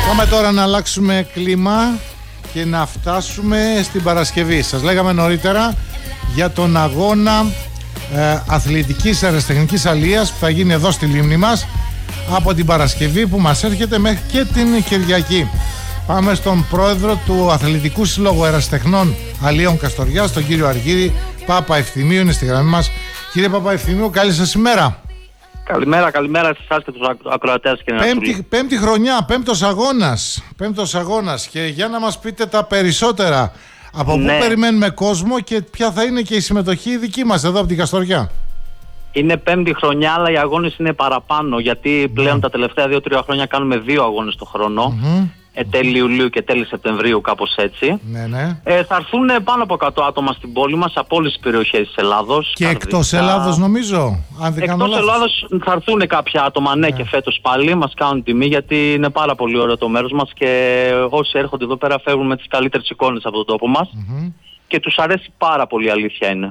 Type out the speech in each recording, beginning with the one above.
Πάμε τώρα να αλλάξουμε κλίμα και να φτάσουμε στην Παρασκευή. Σας λέγαμε νωρίτερα για τον αγώνα αθλητικής αεραστεχνικής αλίας που θα γίνει εδώ στη λίμνη μας από την Παρασκευή που μας έρχεται μέχρι και την Κυριακή. Πάμε στον πρόεδρο του Αθλητικού Συλλόγου Αεραστεχνών Αλίων Καστοριάς, τον κύριο Αργύρη Παπαευθυμίου, είναι στη γραμμή μας. Κύριε Παπαευθυμίου, καλή σας ημέρα. Καλημέρα σε εσάς και τους ακροατές. Πέμπτη χρονιά, πέμπτος αγώνας και για να μας πείτε τα περισσότερα. Από πού περιμένουμε κόσμο και ποια θα είναι και η συμμετοχή δική μας εδώ από την Καστοριά. Είναι πέμπτη χρονιά, αλλά οι αγώνες είναι παραπάνω, γιατί πλέον τα τελευταία 2-3 χρόνια κάνουμε 2 αγώνες το χρόνο. Τέλη Ιουλίου και τέλη Σεπτεμβρίου, κάπως έτσι. Θα έρθουν πάνω από 100 άτομα στην πόλη μας από όλες τις περιοχές της Ελλάδος. Και εκτός Ελλάδος, νομίζω. Εκτός Ελλάδος θα έρθουν κάποια άτομα, και φέτος πάλι μας κάνουν τιμή, γιατί είναι πάρα πολύ ωραίο το μέρος μας και όσοι έρχονται εδώ πέρα φεύγουν με τις καλύτερες εικόνες από τον τόπο μας και τους αρέσει πάρα πολύ, αλήθεια είναι.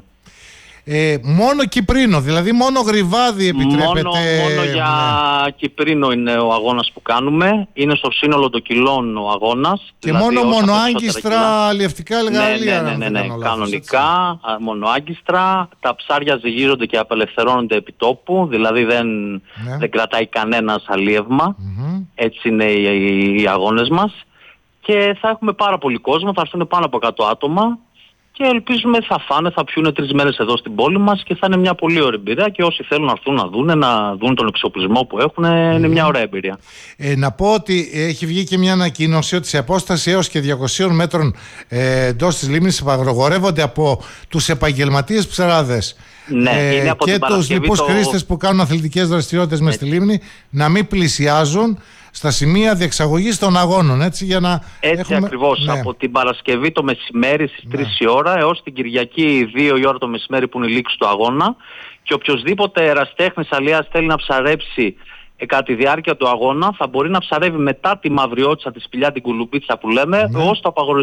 Μόνο Κυπρίνο, δηλαδή μόνο Γρυβάδι επιτρέπεται. Μόνο για Κυπρίνο είναι ο αγώνας που κάνουμε. Είναι στο σύνολο των κιλών ο αγώνας. Και δηλαδή μόνο μονοάγκιστρα αλλιευτικά εργαλεία. Ναι. Κανονικά, μονοάγκιστρα. Τα ψάρια ζυγίζονται και απελευθερώνονται επί τόπου. Δηλαδή δεν κρατάει κανένας αλίευμα. Έτσι είναι οι αγώνες μας. Και θα έχουμε πάρα πολύ κόσμο. Θα έρθουν πάνω από 100 άτομα. Και ελπίζουμε θα φάνε, θα πιούνε 3 μέρες εδώ στην πόλη μας και θα είναι μια πολύ ωραία εμπειρία. Και όσοι θέλουν να έρθουν να δουν τον εξοπλισμό που έχουν, είναι μια ωραία εμπειρία. Να πω ότι έχει βγει και μια ανακοίνωση ότι σε απόσταση έως και 200 μέτρων εντός της λίμνης απαγορεύονται από τους επαγγελματίες ψαράδες και τους λοιπούς χρήστες που κάνουν αθλητικές δραστηριότητες μες στη λίμνη να μην πλησιάζουν στα σημεία διεξαγωγής των αγώνων, έτσι, για να έχουμε... ακριβώς, από την Παρασκευή το μεσημέρι στις 3 η ώρα έως την Κυριακή 2 η ώρα το μεσημέρι που είναι η λήξη του αγώνα, και οποιοσδήποτε εραστέχνης αλίας θέλει να ψαρέψει κατά τη διάρκεια του αγώνα θα μπορεί να ψαρεύει μετά τη μαυριότσα, τη σπηλιά, την κουλουπίτσα που λέμε, ως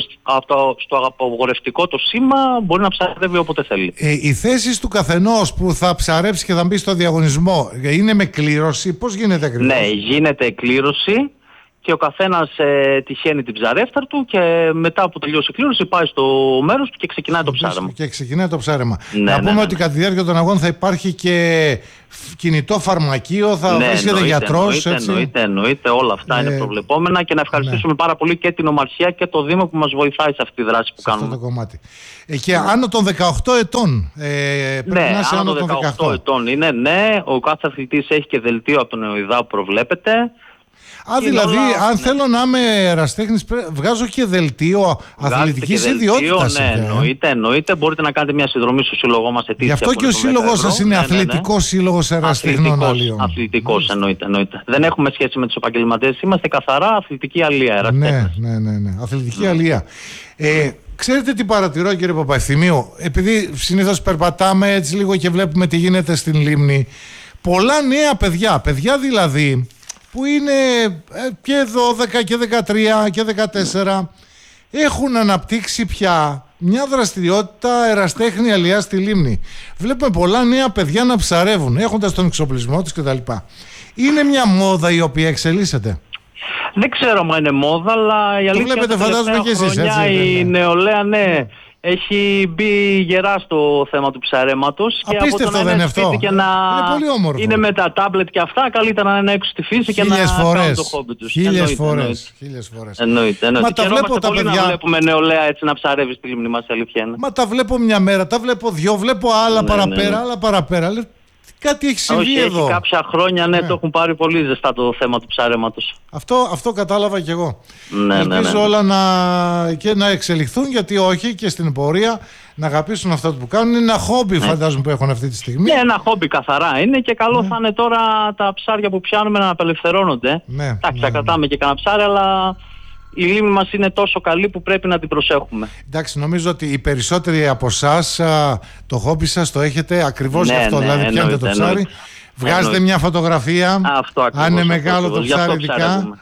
στο απαγορευτικό το σήμα μπορεί να ψαρεύει όποτε θέλει. Οι θέσεις του καθενός που θα ψαρέψει και θα μπει στο διαγωνισμό είναι με κλήρωση, πώς γίνεται ακριβώς? Ναι, γίνεται κλήρωση και ο καθένας τυχαίνει την ψαρέφτα του και μετά που τελειώσει η κλήρωση πάει στο μέρος του και ξεκινάει το ψάρεμα. Να πούμε ότι κατά τη διάρκεια των αγώνων θα υπάρχει και κινητό φαρμακείο, θα βρίσκεται γιατρός. Εννοείται, όλα αυτά είναι προβλεπόμενα και να ευχαριστήσουμε πάρα πολύ και την Ομαρχία και το Δήμο που μας βοηθάει σε αυτή τη δράση που κάνουμε. Αυτό το κομμάτι. Και άνω των 18 ετών. Άνω των 18 ετών είναι, ο κάθε αθλητής έχει και δελτίο από τον ΕΟΙΔΑ που προβλέπεται. Δηλαδή, αν θέλω να είμαι εραστέχνης, βγάζω και δελτίο αθλητικής ιδιότητας. Εννοείται. Μπορείτε να κάνετε μια συνδρομή στο σύλλογό μας ετήσια. Γι' αυτό και ο σύλλογος σας είναι Αθλητικός Σύλλογος Εραστεχνών Αλίων. Αθλητικός, εννοείται. Δεν έχουμε σχέση με τους επαγγελματίες. Είμαστε καθαρά αθλητική αλία. Εραστέχνες. Ναι. Αθλητική αλία. Ξέρετε τι παρατηρώ, κύριε Παπαευθυμίου? Επειδή συνήθως περπατάμε έτσι λίγο και βλέπουμε τι γίνεται στην λίμνη, πολλά νέα παιδιά δηλαδή, που είναι και 12 και 13 και 14, έχουν αναπτύξει πια μια δραστηριότητα εραστέχνη αλιάς στη λίμνη. Βλέπουμε πολλά νέα παιδιά να ψαρεύουν, έχοντας τον εξοπλισμό τους κτλ. Είναι μια μόδα η οποία εξελίσσεται. Δεν ξέρω αν είναι μόδα, αλλά η αλήθεια το βλέπετε, φαντάζομαι και εσείς, έτσι. Η νεολαία, έχει μπει γερά στο θέμα του ψαρέματος. Απίστευτο, δεν είναι αυτό? Είναι πολύ όμορφο. Είναι με τα τάμπλετ και αυτά, καλύτερα να είναι έξω στη φύση και να κάνουν το χόμπι τους. Χίλιες φορές. Εννοείται. Μα τα βλέπω τα παιδιά. Να βλέπουμε νεολαία έτσι να ψαρεύει στη λίμνη μας, αλήθεια είναι. Μα τα βλέπω μια μέρα, τα βλέπω 2, βλέπω άλλα παραπέρα. Κάτι έχει συμβεί εδώ. Έχει κάποια χρόνια, το έχουν πάρει πολύ ζεστά το θέμα του ψαρέματος. Αυτό κατάλαβα κι εγώ. Ελπίζω όλα να εξελιχθούν, γιατί όχι, και στην πορεία να αγαπήσουν αυτό που κάνουν. Είναι ένα χόμπι, φαντάζομαι, που έχουν αυτή τη στιγμή. Ναι, ένα χόμπι καθαρά είναι και καλό θα είναι τώρα τα ψάρια που πιάνουμε να απελευθερώνονται. Εντάξει, θα κρατάμε και κανένα ψάρι, αλλά η λίμνη μας είναι τόσο καλή που πρέπει να την προσέχουμε. Εντάξει, νομίζω ότι οι περισσότεροι από εσάς το χόμπι σας το έχετε ακριβώς γι' αυτό. Δηλαδή πιάνετε το ψάρι, βγάζετε μια φωτογραφία, αν είναι μεγάλο το ψάρι ειδικά,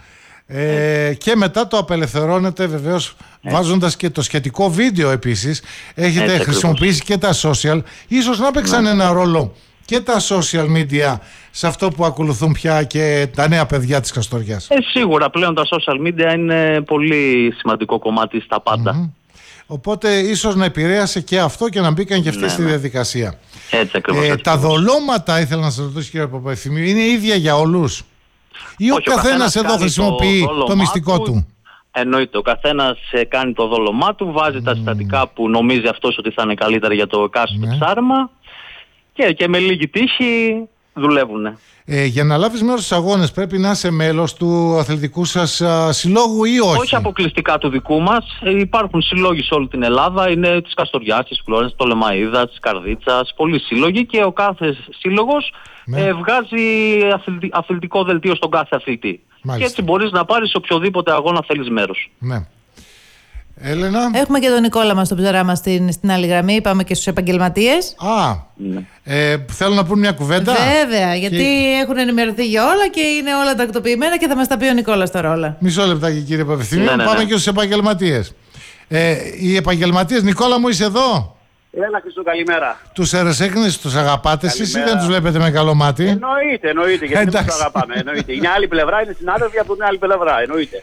και μετά το απελευθερώνετε βεβαίως βάζοντας και το σχετικό βίντεο επίσης. Έχετε χρησιμοποιήσει και τα social, ίσως να παίξαν ένα ρόλο και τα social media σε αυτό που ακολουθούν πια και τα νέα παιδιά της Καστοριάς? Σίγουρα πλέον τα social media είναι πολύ σημαντικό κομμάτι στα πάντα. Οπότε ίσως να επηρέασε και αυτό και να μπήκαν και αυτοί στη διαδικασία. Έτσι ακριβώς. Τα δολώματα, ήθελα να σας ρωτήσω κύριε Παπαευθυμίου, είναι ίδια για όλους? Ή ο καθένας εδώ χρησιμοποιεί το μυστικό του? Εννοείται, ο καθένας κάνει το δόλωμά του, βάζει τα συστατικά που νομίζει αυτός ότι θα είναι καλύτερα για το εκάστοτε ψάρεμα και με λίγη τύχη δουλεύουν. Για να λάβεις μέρος στους αγώνες πρέπει να είσαι μέλος του αθλητικού σας συλλόγου ή όχι? Όχι αποκλειστικά του δικού μας. Υπάρχουν συλλόγοι σε όλη την Ελλάδα. Είναι της Καστοριάς, της Φλόρενας, του Τολεμαΐδα, της Καρδίτσας. Πολλοί σύλλογοι και ο κάθε σύλλογος βγάζει αθλητικό δελτίο στον κάθε αθλητή. Μάλιστα. Και έτσι μπορείς να πάρεις οποιοδήποτε αγώνα θέλεις μέρος. Ναι. Έλενα. Έχουμε και τον Νικόλα μας, τον ψαρά μας στην άλλη γραμμή. Πάμε και στους επαγγελματίες. Θέλω να πούν μια κουβέντα. Βέβαια, γιατί έχουν ενημερωθεί για όλα και είναι όλα τακτοποιημένα και θα μας τα πει ο Νικόλας τώρα όλα. Μισό λεπτάκι κύριε Παπευθυμίου. Πάμε και στους επαγγελματίες. Οι επαγγελματίες, Νικόλα μου, είσαι εδώ? Έλα Χριστό, καλημέρα. Τους ερεσέκνες τους αγαπάτε εσείς ή δεν τους βλέπετε με καλό μάτι? Εννοείται, γιατί δεν τους αγαπάμε. Εννοείται. Είναι άλλη πλευρά, είναι συνάδελφοι από την άλλη πλευρά. Εννοείται.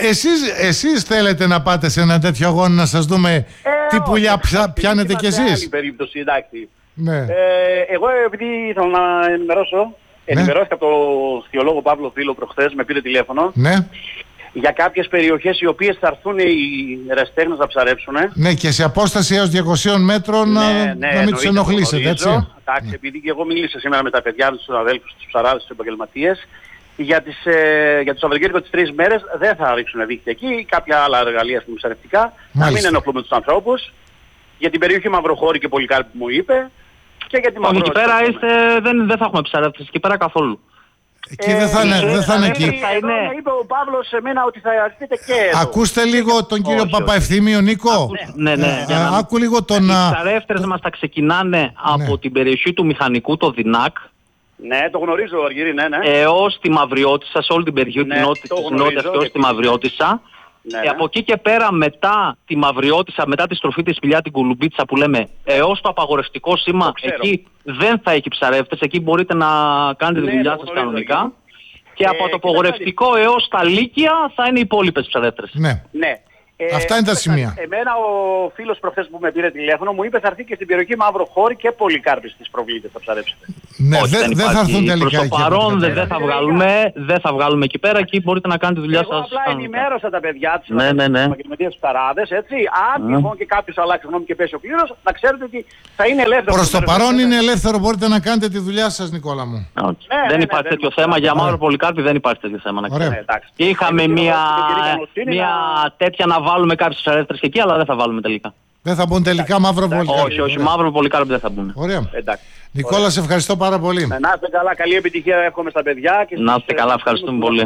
Εσείς θέλετε να πάτε σε ένα τέτοιο αγώνα να σας δούμε τι πουλιά πιάνετε κι εσείς? Άλλη περίπτωση, εντάξει. Ναι. Εγώ επειδή ήθελα να ενημερώσω από τον θεολόγο Παύλο Φίλο προχθές, με πήρε τηλέφωνο. Ναι. Για κάποιες περιοχές οι οποίες θα έρθουν οι ερασιτέχνες να ψαρέψουν. Ναι, και σε απόσταση έως 200 μέτρων να μην τους ενοχλήσετε, έτσι. Εντάξει, επειδή και εγώ μίλησα σήμερα με τα παιδιά, τους αδέλφους, τους ψαράδες, τους επαγγελματίες, για το Σαββατοκύριακο τις 3 μέρες δεν θα ρίξουν δίχτυα εκεί ή κάποια άλλα εργαλεία ψαρευτικά. Να μην ενοχλούμε τους ανθρώπους. Για την περιοχή Μαυροχώρη και Πολυκάρπη που μου είπε. Και για τη Μαυροχώρη. Εκεί πέρα δεν θα έχουμε ψαρευτές εκεί πέρα καθόλου. Εκεί δεν θα είναι εκεί. Είπε ο Παύλος σε μένα ότι θα έρθετε και εδώ. Ακούστε λίγο τον κύριο Παπαευθυμίου, Νίκο. Ναι. Άκου λίγο τον... Οι ψαρεύτρες μας τα ξεκινάνε από την περιοχή του Μηχανικού, το Δινάκ. Ναι, το γνωρίζω, Αργύρι, ναι. Έως τη Μαυριώτισσα, σε όλη την περιοχή της Νότιας και ως τη Μαυριώτισσα. Από εκεί και πέρα μετά τη Μαυριώτισσα, μετά τη στροφή της Σπηλιά, την Κουλουμπίτσα που λέμε, έως το απαγορευτικό σήμα, εκεί δεν θα έχει ψαρεύτες, εκεί μπορείτε να κάνετε τη δουλειά σας κανονικά. Και από το απαγορευτικό έως τα Λύκεια θα είναι οι υπόλοιπες ψαρεύτες. Ναι. Αυτά είναι τα σημεία. Εμένα ο φίλος προχθές που με πήρε τηλέφωνο μου είπε θα έρθει και στην περιοχή Μαυροχώρη και Πολυκάρπη στις προβλήτες θα ψαρέψετε. Ναι, δεν θα έρθουν τελικά εκεί. Προς το παρόν δεν θα βγάλουμε εκεί πέρα, εκεί μπορείτε να κάνετε τη δουλειά σας. Εγώ απλά ενημέρωσα τα παιδιά της επαγγελματίες ψαράδες, έτσι. Αν τυχόν και κάποιος αλλάξει γνώμη και πέσει ο κλήρος, να ξέρετε ότι θα είναι ελεύθερο. Προς το παρόν είναι ελεύθερο, μπορείτε να κάνετε τη δουλειά σας, Νικόλα μου. Δεν υπάρχει τέτοιο θέμα, για Μαύρο Πολυκάρπη δεν υπάρχει τέτοιο θέμα. Και είχαμε μια τέτοια να βάλουμε κάποιες ψαρεύτρες και εκεί, αλλά δεν θα βάλουμε τελικά. Δεν θα μπουν τελικά Μαύρο Πολυκάρπη? Όχι, Μαύρο Πολυκάρπη δεν θα μπουν. Ωραία. Νικόλα, σε ευχαριστώ πάρα πολύ. Να είστε καλά, καλή επιτυχία εύχομαι στα παιδιά. Να είστε καλά, ευχαριστούμε πολύ.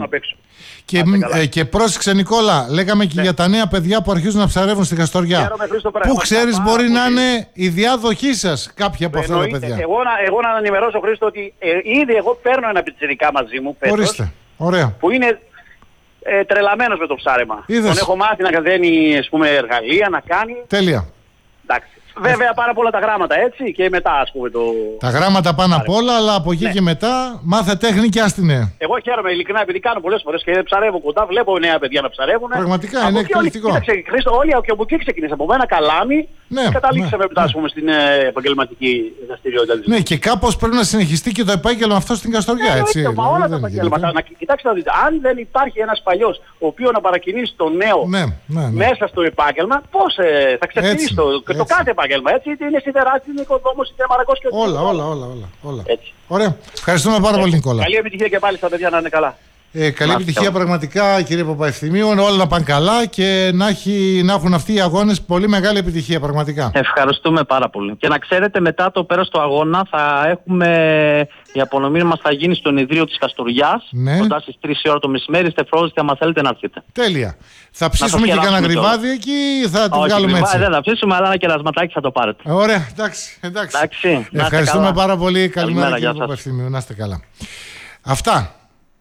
Και πρόσεξε Νικόλα, λέγαμε και για τα νέα παιδιά που αρχίζουν να ψαρεύουν στην Καστοριά. Πού ξέρεις μπορεί να είναι η διάδοχή σας κάποια από αυτά τα παιδιά? Εγώ να ενημερώσω, Χρήστο, ότι ήδη εγώ παίρνω ένα πιτσιρικά μαζί μου φέτος, που είναι τρελαμένος με το ψάρεμα. Τον έχω μάθει να κατεβαίνει εργαλεία, να κάνει. Τέλεια. Εντάξει. Βέβαια πάρα πολλά τα γράμματα, έτσι, και μετά ας πούμε το... Τα γράμματα πάνω απ' όλα, αλλά από εκεί και μετά μάθε τέχνη και άστινε. Εγώ χαίρομαι ειλικρινά επειδή κάνω πολλές φορές και ψαρεύω κοντά, βλέπω νέα παιδιά να ψαρεύουν. Πραγματικά είναι εκπληκτικό. Κοίταξε, Χρήστο, όλοι από εκεί ξεκινήσαμε. Από μένα καλάμι και καταλήξαμε μετά ας πούμε στην επαγγελματική δραστηριότητα. Ναι, και κάπως πρέπει να συνεχιστεί και το επάγγελμα αυτό στην Καστοριά, έτσι. Μα όλα τα επαγγέλματα. Κοιτάξτε να δείτε, αν δεν υπάρχει ένας παλιός ο οποίος να παρακινήσει το νέο μέσα στο επάγγελμα, πώς θα ξεκινήσει το κάθε επάγγελμα. Έτσι, είτε είναι σιδεράς, είτε είναι οικοδόμος, είτε μαρακός και όλα. Ωραία. Ευχαριστούμε πάρα πολύ, Νικόλα. Καλή επιτυχία και πάλι στα παιδιά να είναι καλά. Καλή επιτυχία πραγματικά, κύριε Παπαευθυμίου. Όλα να πάνε καλά και να έχουν αυτοί οι αγώνες πολύ μεγάλη επιτυχία, πραγματικά. Ευχαριστούμε πάρα πολύ. Και να ξέρετε, μετά το πέρας του αγώνα θα έχουμε. Η απονομή μας θα γίνει στο ενιδρίο της Καστοριάς. Κοντά στις 3 η ώρα το μεσημέρι. Είστε φρόντιστοι, άμα θέλετε να έρθετε. Τέλεια. Θα ψήσουμε και κανένα γρηβάδι εκεί ή θα το βγάλουμε έτσι? Δεν θα ψήσουμε, αλλά ένα κερασματάκι θα το πάρετε. Ωραία, εντάξει. Ευχαριστούμε πάρα πολύ. Καλημέρα, κύριε Παπαευθυμίου. Να είστε καλά. Αυτά.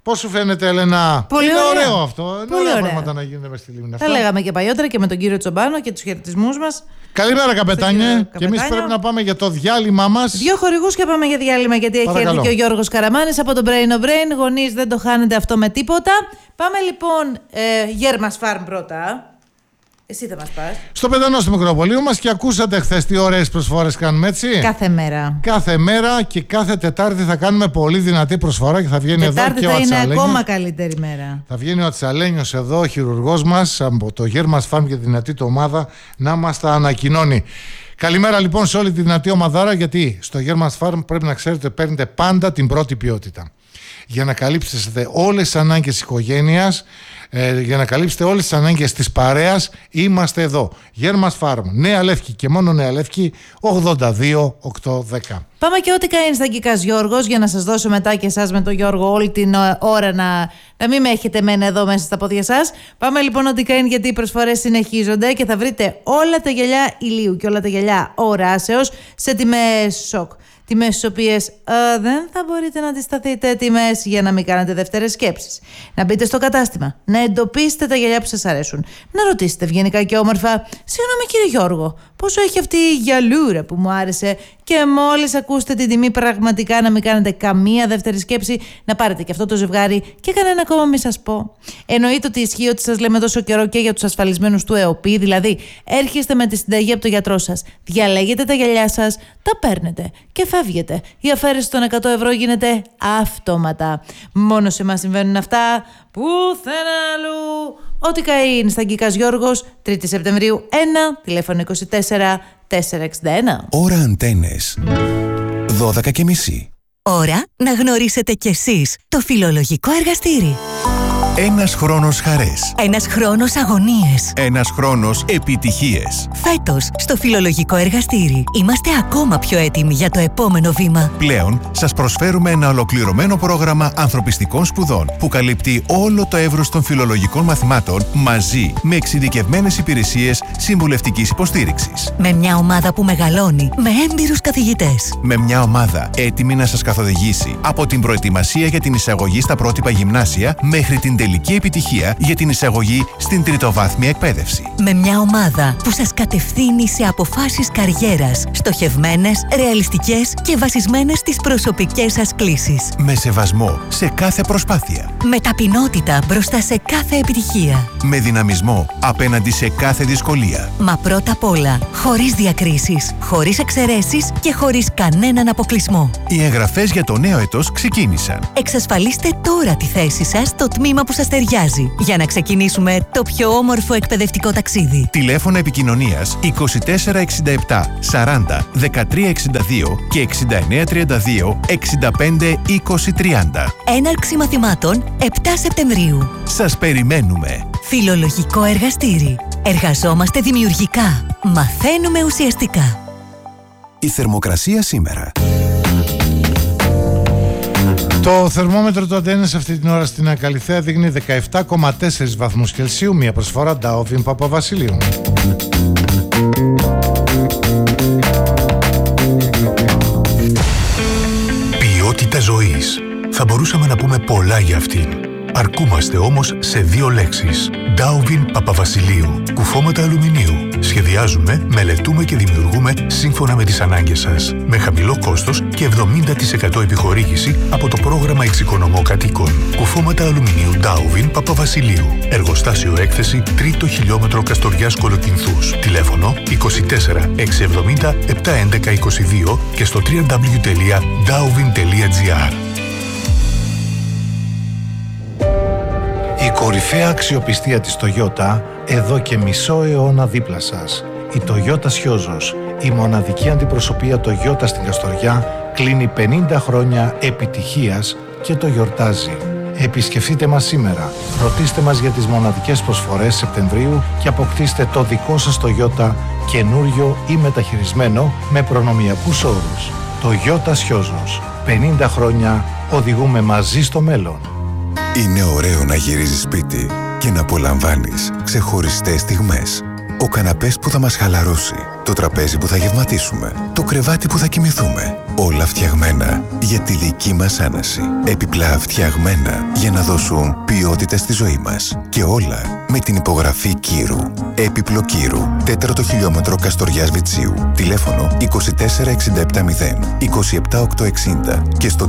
Πώς σου φαίνεται, Έλενα? Πολύ είναι ωραία. ωραίο αυτό. Είναι ωραία πράγματα να γίνονται μες στη λίμνη. Τα λέγαμε και παλιότερα και με τον κύριο Τσομπάνο και τους χαιρετισμούς μας. Καλημέρα, καπετάνιε. Και εμείς πρέπει να πάμε για το διάλειμμα μας. 2 χορηγούς και πάμε για διάλειμμα, γιατί έχει έρθει και ο Γιώργος Καραμάνης από το Brain of Brain. Γονείς, δεν το χάνετε αυτό με τίποτα. Πάμε λοιπόν Γέρμας Farm πρώτα. Εσύ θα μας πας. Στο Πεντανό στο Μικροπολείο μας, και ακούσατε χθες τι ωραίες προσφορές κάνουμε, έτσι. Κάθε μέρα. Κάθε μέρα και κάθε Τετάρτη θα κάνουμε πολύ δυνατή προσφορά και θα βγαίνει Τετάρτη εδώ και ο Ατσαλένιος. Ατσαλένιος. Είναι ακόμα καλύτερη μέρα. Θα βγαίνει ο Ατσαλένιος εδώ, ο χειρουργός μας από το Γέρμας Farm και τη δυνατή του ομάδα, να μας τα ανακοινώνει. Καλημέρα λοιπόν σε όλη τη δυνατή ομαδάρα, γιατί στο Γέρμας Farm πρέπει να ξέρετε παίρνετε πάντα την πρώτη ποιότητα. Για να καλύψετε όλες τις ανάγκες της οικογένειας, για να καλύψετε όλες τις ανάγκες της παρέας, είμαστε εδώ. Γέρμας Farm, Νέα Λεύκη και μόνο Νέα Λεύκη, 82-810. Πάμε και ό,τι κάνει στα Γκικάς Γιώργος, για να σας δώσω μετά και εσάς με τον Γιώργο όλη την ώρα να μην με έχετε μένα εδώ μέσα στα πόδια σας. Πάμε λοιπόν ό,τι κάνει, γιατί οι προσφορές συνεχίζονται και θα βρείτε όλα τα γυαλιά ηλίου και όλα τα γυαλιά οράσεως σε τιμές σοκ. Τιμές στις οποίες δεν θα μπορείτε να αντισταθείτε, τιμές για να μην κάνετε δεύτερες σκέψεις. Να μπείτε στο κατάστημα, να εντοπίσετε τα γυαλιά που σας αρέσουν, να ρωτήσετε ευγενικά και όμορφα: συγγνώμη κύριε Γιώργο, πόσο έχει αυτή η γυαλούρα που μου άρεσε? Και μόλις ακούσετε την τιμή, πραγματικά να μην κάνετε καμία δεύτερη σκέψη, να πάρετε και αυτό το ζευγάρι και κανένα ακόμα μη σας πω. Εννοείται ότι ισχύει ότι σας λέμε τόσο καιρό και για τους ασφαλισμένους του ΕΟΠΗ, δηλαδή έρχεστε με τη συνταγή από τον γιατρό σας, διαλέγετε τα γυαλιά σας, τα παίρνετε και φεύγετε. Η αφαίρεση των 100 ευρώ γίνεται αυτόματα. Μόνο σε εμάς συμβαίνουν αυτά, πουθενά αλλού. Ό,τι καεί στα Γκικάς Γιώργος, 3η Σεπτεμβρίου 1, τηλέφωνο 24 461. Ώρα Αντένες, 12:30. Ώρα να γνωρίσετε κι εσείς το φιλολογικό εργαστήρι. Ένας χρόνος χαρές. Ένας χρόνος αγωνίες. Ένας χρόνος επιτυχίες. Φέτος, στο φιλολογικό εργαστήρι, είμαστε ακόμα πιο έτοιμοι για το επόμενο βήμα. Πλέον, σας προσφέρουμε ένα ολοκληρωμένο πρόγραμμα ανθρωπιστικών σπουδών που καλύπτει όλο το εύρος των φιλολογικών μαθημάτων, μαζί με εξειδικευμένες υπηρεσίες συμβουλευτικής υποστήριξης. Με μια ομάδα που μεγαλώνει, με έμπειρους καθηγητές. Με μια ομάδα έτοιμη να σας καθοδηγήσει από την προετοιμασία για την εισαγωγή στα πρότυπα γυμνάσια μέχρι την τελική επιτυχία για την εισαγωγή στην τριτοβάθμια εκπαίδευση. Με μια ομάδα που σας κατευθύνει σε αποφάσεις καριέρας, στοχευμένες, ρεαλιστικές και βασισμένες στις προσωπικές σας κλίσεις. Με σεβασμό σε κάθε προσπάθεια. Με ταπεινότητα μπροστά σε κάθε επιτυχία. Με δυναμισμό απέναντι σε κάθε δυσκολία. Μα πρώτα απ' όλα, χωρίς διακρίσεις, χωρίς εξαιρέσεις και χωρίς κανέναν αποκλεισμό. Οι εγγραφές για το νέο έτος ξεκίνησαν. Εξασφαλίστε τώρα τη θέση σας στο τμήμα που σας ταιριάζει, για να ξεκινήσουμε το πιο όμορφο εκπαιδευτικό ταξίδι. Τηλέφωνα επικοινωνίας 2467 40 1362 και 6932 65 20 30. Έναρξη μαθημάτων 7 Σεπτεμβρίου. Σας περιμένουμε. Φιλολογικό εργαστήρι. Εργαζόμαστε δημιουργικά. Μαθαίνουμε ουσιαστικά. Η θερμοκρασία σήμερα. Το θερμόμετρο του Αντένες αυτή την ώρα στην Ακαλιθέα δείχνει 17,4 βαθμούς Κελσίου, μια προσφορά Ντάοβιν Παπαβασιλείου. Ποιότητα ζωής. Θα μπορούσαμε να πούμε πολλά για αυτήν. Αρκούμαστε όμως σε 2 λέξεις. Ντάοβιν Παπαβασιλείου. Κουφώματα αλουμινίου. Σχεδιάζουμε, μελετούμε και δημιουργούμε σύμφωνα με τις ανάγκες σας. Με χαμηλό κόστος και 70% επιχορήγηση από το πρόγραμμα Εξοικονομώ Κατοίκων. Κουφώματα αλουμινίου Ντάοβιν Παπαβασιλείου. Εργοστάσιο έκθεση 3ο χιλιόμετρο Καστοριάς Κολοκυνθούς. Τηλέφωνο 24 670 711 22 και στο www.daovin.gr. Η κορυφαία αξιοπιστία της Toyota εδώ και μισό αιώνα δίπλα σας. Η Toyota Σιόζος, η μοναδική αντιπροσωπεία Toyota στην Καστοριά, κλείνει 50 χρόνια επιτυχίας και το γιορτάζει. Επισκεφτείτε μας σήμερα, ρωτήστε μας για τις μοναδικές προσφορές Σεπτεμβρίου και αποκτήστε το δικό σας Toyota καινούριο ή μεταχειρισμένο με προνομιακούς όρους. Toyota Σιόζος, 50 χρόνια οδηγούμε μαζί στο μέλλον. Είναι ωραίο να γυρίζεις σπίτι και να απολαμβάνεις ξεχωριστές στιγμές. Ο καναπές που θα μας χαλαρώσει, το τραπέζι που θα γευματίσουμε, το κρεβάτι που θα κοιμηθούμε. Όλα φτιαγμένα για τη δική μας άνεση. Επιπλά φτιαγμένα για να δώσουν ποιότητα στη ζωή μας. Και όλα με την υπογραφή Κύρου. Έπιπλο Κύρου. 4ο χιλιόμετρο Καστοριάς Βιτσίου. Τηλέφωνο 24670 27860 και στο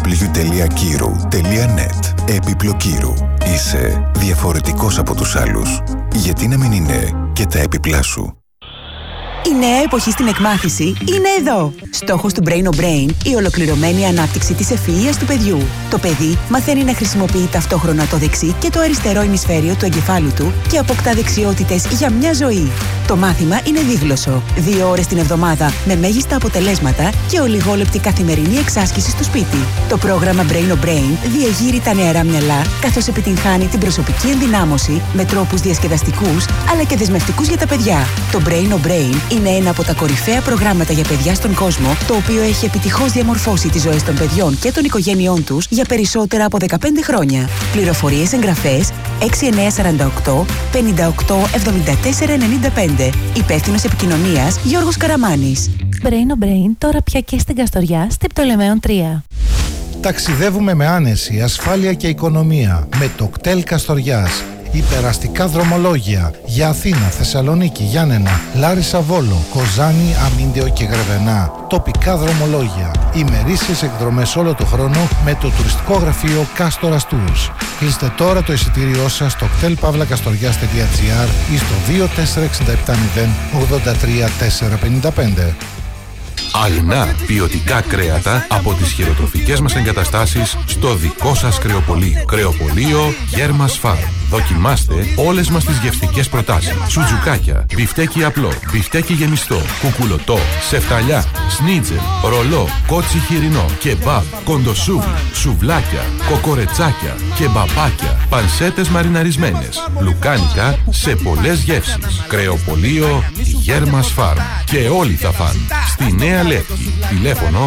www.kiru.net. Έπιπλο Κύρου. Είσαι διαφορετικός από τους άλλους. Γιατί να μην είναι και τα έπιπλά σου. Η νέα εποχή στην εκμάθηση είναι εδώ. Στόχος του Brain on Brain, η ολοκληρωμένη ανάπτυξη της ευφυΐας του παιδιού. Το παιδί μαθαίνει να χρησιμοποιεί ταυτόχρονα το δεξί και το αριστερό ημισφαίριο του εγκεφάλου του και αποκτά δεξιότητες για μια ζωή. Το μάθημα είναι δίγλωσσο, 2 ώρες την εβδομάδα με μέγιστα αποτελέσματα και ολιγόλεπτη καθημερινή εξάσκηση στο σπίτι. Το πρόγραμμα Brain on Brain διεγείρει τα νεαρά μυαλά, καθώς επιτυγχάνει την προσωπική ενδυνάμωση με τρόπους διασκεδαστικούς αλλά και δεσμευτικούς για τα παιδιά. Το Brain on Brain είναι ένα από τα κορυφαία προγράμματα για παιδιά στον κόσμο, το οποίο έχει επιτυχώς διαμορφώσει τις ζωές των παιδιών και των οικογένειών τους για περισσότερα από 15 χρόνια. Πληροφορίες, εγγραφές 6948 58 74 95. Υπεύθυνος επικοινωνίας Γιώργος Καραμάνης. Brain on Brain τώρα πια και στην Καστοριά, στην Πτολεμαίων 3. Ταξιδεύουμε με άνεση, ασφάλεια και οικονομία με το κτέλ Καστοριάς. Υπεραστικά δρομολόγια για Αθήνα, Θεσσαλονίκη, Γιάννενα, Λάρισα, Βόλο, Κοζάνη, Αμίντεο και Γρεβενά. Τοπικά δρομολόγια. Ημερήσιες εκδρομές όλο το χρόνο με το τουριστικό γραφείο Κάστορας Tours. Κλείστε τώρα το εισιτήριό σας στο ktelpavlakastorias.gr ή στο 24670 83 455. Αλνά ποιοτικά κρέατα από τις χειροτροφικές μας εγκαταστάσεις στο δικό σας κρεοπωλείο. Κρεοπωλείο Γέρμας Φαρμ. Δοκιμάστε όλες μας τις γευστικές προτάσεις. Σουτζουκάκια, μπιφτέκι απλό, μπιφτέκι γεμιστό, κουκουλωτό, σεφταλιά, σνίτζελ, ρολό, κότσι χοιρινό, κεμπάμπ, κοντοσούβλ, σουβλάκια, κοκορετσάκια, κεμπαπάκια, πανσέτες μαριναρισμένες, λουκάνικα σε πολλές γεύσεις. Κρεοπωλείο Γέρμας Φαρμ. Και όλοι θα φαν. Στη Νέα Λεύκη. Τηλέφωνο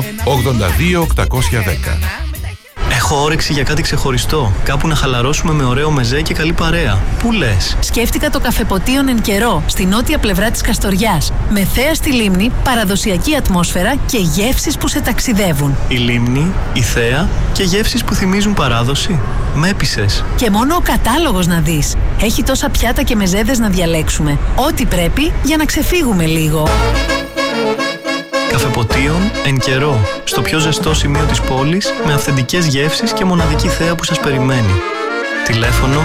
82810. Έχω όρεξη για κάτι ξεχωριστό. Κάπου να χαλαρώσουμε με ωραίο μεζέ και καλή παρέα. Πού λες? Σκέφτηκα το καφεποτίον Εν Καιρό, στη νότια πλευρά της Καστοριάς. Με θέα στη λίμνη, παραδοσιακή ατμόσφαιρα και γεύσεις που σε ταξιδεύουν. Η λίμνη, η θέα και γεύσεις που θυμίζουν παράδοση. Με έπεισες. Και μόνο ο κατάλογος να δεις. Έχει τόσα πιάτα και μεζέδες να διαλέξουμε. Ό,τι πρέπει για να ξεφύγουμε λίγο. Καφεποτίον Εν Καιρό, στο πιο ζεστό σημείο της πόλης, με αυθεντικές γεύσεις και μοναδική θέα που σας περιμένει. Τηλέφωνο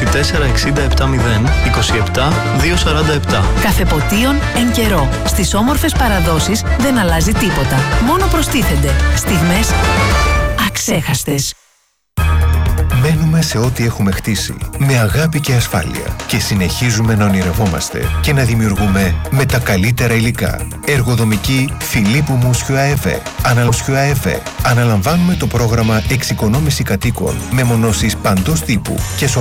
24670 27 247. Καφεποτίον Εν Καιρό. Στις όμορφες παραδόσεις δεν αλλάζει τίποτα. Μόνο προστίθενται στιγμές αξέχαστες. Μένουμε σε ό,τι έχουμε χτίσει, με αγάπη και ασφάλεια και συνεχίζουμε να ονειρευόμαστε και να δημιουργούμε με τα καλύτερα υλικά. Εργοδομική Φιλίππου Μουσιου ΑΕΒ. Αναλαμβάνουμε το πρόγραμμα εξοικονόμηση κατοίκων με μονώσεις παντός τύπου και